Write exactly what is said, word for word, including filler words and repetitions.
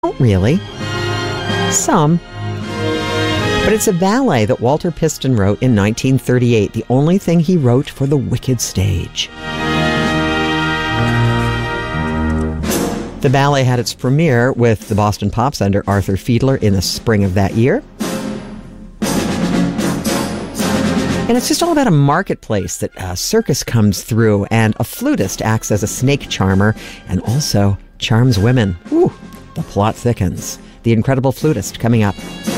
Not really. Some. But it's a ballet that Walter Piston wrote in nineteen thirty-eight, the only thing he wrote for the Wicked stage. The ballet had its premiere with the Boston Pops under Arthur Fiedler in the spring of that year. And it's just all about a marketplace that a circus comes through and a flutist acts as a snake charmer and also charms women. Ooh, the plot thickens. The Incredible Flutist coming up.